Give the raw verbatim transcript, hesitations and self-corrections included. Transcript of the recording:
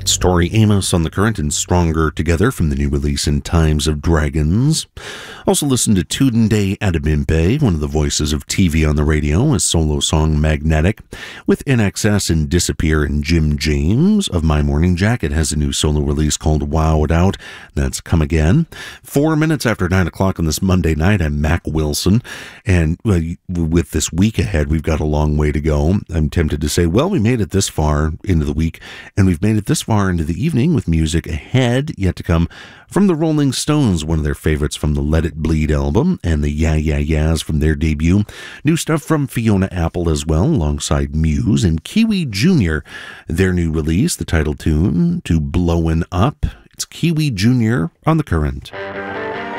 That's Tori Amos on The Current and Stronger Together from the new release In Times of Dragons. Also listen to Tunde Adebimpe, one of the voices of T V on the radio, his solo song Magnetic, with N X S and Disappear, and Jim James of My Morning Jacket has a new solo release called Wow It Out. That's Come Again. Four minutes after nine o'clock on this Monday night, I'm Mac Wilson, and well, with this week ahead, we've got a long way to go. I'm tempted to say, well, we made it this far into the week, and we've made it this far into the evening with music ahead, yet to come, from the Rolling Stones, one of their favorites from the Let It Bleed album, and the Yeah Yeah Yeahs from their debut. New stuff from Fiona Apple as well, alongside Muse, and Kiwi Junior, their new release, the title tune to Blowin' Up. It's Kiwi Junior on The Current.